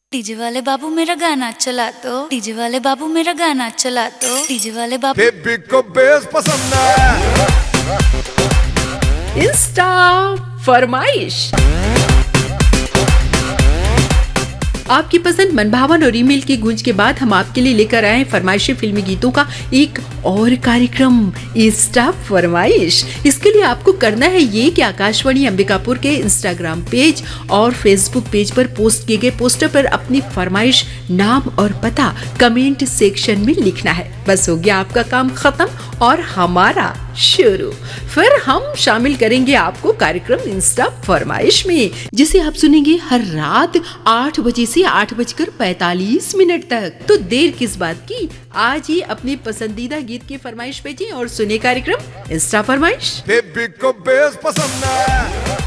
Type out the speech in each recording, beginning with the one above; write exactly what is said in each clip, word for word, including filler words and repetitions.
DJ वाले बाबू मेरा गाना चला दो, डीजे वाले बाबू मेरा गाना चला दो, डीजे वाले बाबू। बेबी को बेस पसंद है। इंस्टा फरमाइश। आपकी पसंद मनभावन और ईमेल की गूंज के बाद हम आपके लिए लेकर आए हैं फरमाइशी फिल्मी गीतों का एक और कार्यक्रम इंस्टा फरमाइश। इसके लिए आपको करना है ये कि आकाशवाणी अंबिकापुर के इंस्टाग्राम पेज और फेसबुक पेज पर पोस्ट किए गए पोस्टर पर अपनी फरमाइश, नाम और पता कमेंट सेक्शन में लिखना है। बस हो गया आपका काम खत्म और हमारा शुरू। फिर हम शामिल करेंगे आपको कार्यक्रम इंस्टा फरमाइश में, जिसे आप सुनेंगे हर रात आठ बजे से आठ बजकर पैतालीस मिनट तक। तो देर किस बात की, आज ही अपनी पसंदीदा गीत की फरमाइश भेजिए और सुने कार्यक्रम इंस्टा फरमाइश। बेबी को बेस पसंद है।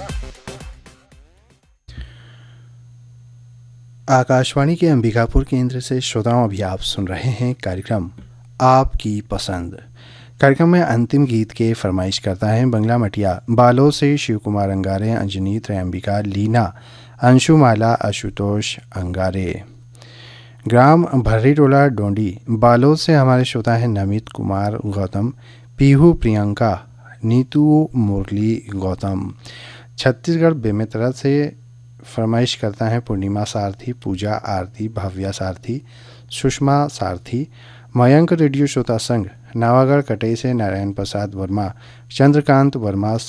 आकाशवाणी के अंबिकापुर केंद्र से श्रोताओं, अभी आप सुन रहे हैं कार्यक्रम आपकी पसंद। कार्यक्रम में अंतिम गीत के फरमाइश करता है बंगला मटिया बालों से शिव कुमार अंगारे, अंजनी त्रयंबिका, लीना, अंशुमाला, आशुतोष अंगारे। ग्राम भर्री टोला डोंडी बालों से हमारे श्रोता हैं नमित कुमार गौतम, पीहू प्रियंका, नीतू मुरली गौतम। छत्तीसगढ़ बेमेतरा से फरमाइश करता है पूर्णिमा सारथी, पूजा आरती, भव्या सारथी, सुषमा सारथी। मयंक रेडियो श्रोता संघ नवागढ़ कटई से नारायण प्रसाद वर्मा, चंद्रकांत वर्मा,